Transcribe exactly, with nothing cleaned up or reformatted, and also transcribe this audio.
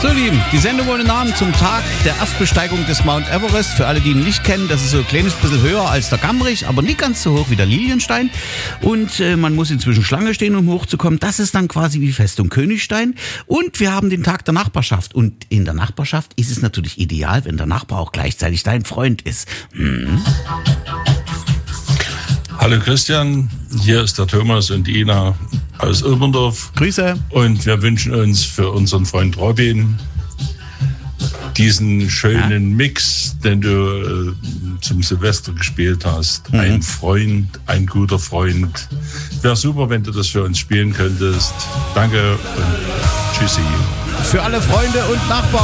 So, Lieben, die Sendung ohne Namen zum Tag der Erstbesteigung des Mount Everest. Für alle, die ihn nicht kennen, das ist so ein kleines bisschen höher als der Gamrich, aber nicht ganz so hoch wie der Lilienstein. Und äh, man muss inzwischen Schlange stehen, um hochzukommen. Das ist dann quasi wie Festung Königstein. Und wir haben den Tag der Nachbarschaft. Und in der Nachbarschaft ist es natürlich ideal, wenn der Nachbar auch gleichzeitig dein Freund ist. Hm. Hallo Christian, hier ist der Thomas und die Ina aus Ilberndorf. Grüße. Und wir wünschen uns für unseren Freund Robin diesen schönen ja. Mix, den du äh, zum Silvester gespielt hast. Mhm. Ein Freund, ein guter Freund. Wäre super, wenn du das für uns spielen könntest. Danke und tschüssi. Für alle Freunde und Nachbarn.